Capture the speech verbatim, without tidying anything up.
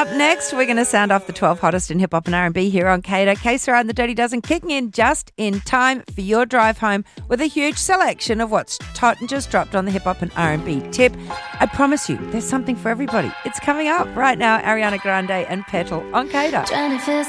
Up next, we're going to sound off the twelve hottest in hip-hop and R and B here on Kato. K-Sara and the Dirty Dozen kicking in just in time for your drive home with a huge selection of what's hot and just dropped on the hip-hop and R and B tip. I promise you, there's something for everybody. It's coming up right now, Ariana Grande and Petal on Kato. Trying to feel